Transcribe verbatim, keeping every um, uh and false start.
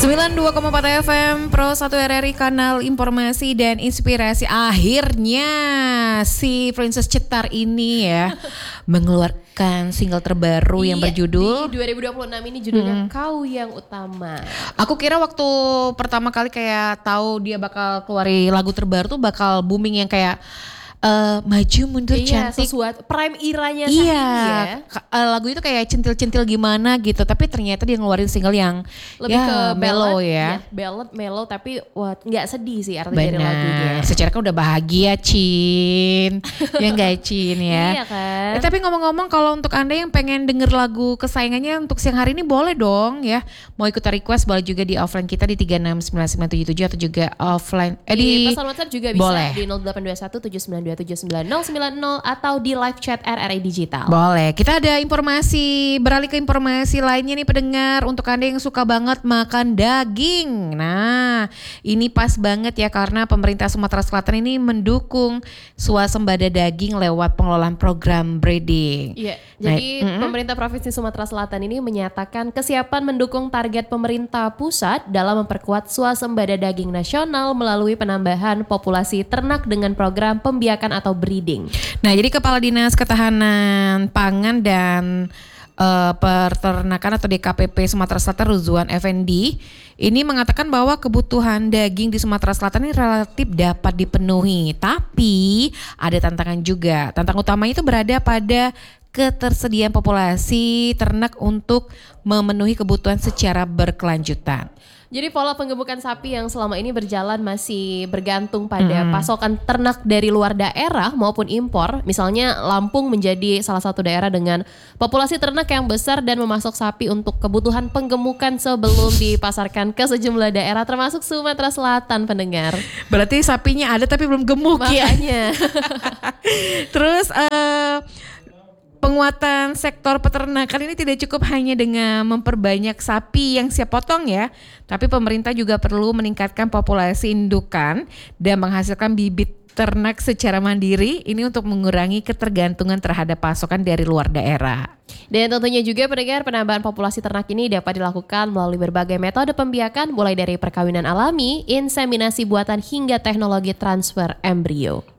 sembilan puluh dua koma empat F M Pro satu R R I, kanal informasi dan inspirasi. Akhirnya si Princess Cetar ini ya mengeluarkan single terbaru yang Iya, berjudul di dua ribu dua puluh enam ini judulnya hmm. Kau Yang Utama. Aku kira waktu pertama kali kayak tahu dia bakal keluarin lagu terbaru tuh bakal booming yang kayak Uh, maju mundur iya, cantik, sesuatu prime iranya iya, ya. Uh, lagu itu kayak centil-centil gimana gitu, tapi ternyata dia ngeluarin single yang lebih ya, ke mellow ballad, ya, ya ballad mellow tapi wah nggak sedih sih arti dari benar. lagunya. Secara kan udah bahagia Cin, ya nggak Cin ya. Iya kan. Eh, tapi ngomong-ngomong kalau untuk anda yang pengen denger lagu kesayangannya untuk siang hari ini boleh dong ya. Mau ikut request boleh juga di offline kita di tiga enam sembilan sembilan tujuh tujuh atau juga offline eh, di, di pesan WhatsApp juga bisa boleh. Di nol delapan dua satu tujuh sembilan dua tujuh sembilan nol sembilan nol atau di live chat R R I Digital. Boleh. Kita ada informasi, beralih ke informasi lainnya nih pendengar, untuk anda yang suka banget makan daging. Nah, ini pas banget ya karena pemerintah Sumatera Selatan ini mendukung swasembada daging lewat pengelolaan program breeding. Iya. Nah, Jadi mm-mm. pemerintah Provinsi Sumatera Selatan ini menyatakan kesiapan mendukung target pemerintah pusat dalam memperkuat swasembada daging nasional melalui penambahan populasi ternak dengan program pembiakan atau breeding. Nah, jadi Kepala Dinas Ketahanan Pangan dan uh, Peternakan atau D K P P Sumatera Selatan Ruzwan Effendi ini mengatakan bahwa kebutuhan daging di Sumatera Selatan ini relatif dapat dipenuhi, tapi ada tantangan juga. Tantangan utamanya itu berada pada ketersediaan populasi ternak untuk memenuhi kebutuhan secara berkelanjutan. Jadi pola penggemukan sapi yang selama ini berjalan masih bergantung pada hmm. pasokan ternak dari luar daerah maupun impor. Misalnya Lampung menjadi salah satu daerah dengan populasi ternak yang besar dan memasok sapi untuk kebutuhan penggemukan sebelum dipasarkan ke sejumlah daerah termasuk Sumatera Selatan, pendengar. Berarti sapinya ada tapi belum gemuk. Makanya. Ya. Terus uh, penguatan sektor peternakan ini tidak cukup hanya dengan memperbanyak sapi yang siap potong ya, tapi pemerintah juga perlu meningkatkan populasi indukan dan menghasilkan bibit ternak secara mandiri ini untuk mengurangi ketergantungan terhadap pasokan dari luar daerah. Dan tentunya juga pendengar, penambahan populasi ternak ini dapat dilakukan melalui berbagai metode pembiakan mulai dari perkawinan alami, inseminasi buatan hingga teknologi transfer embrio.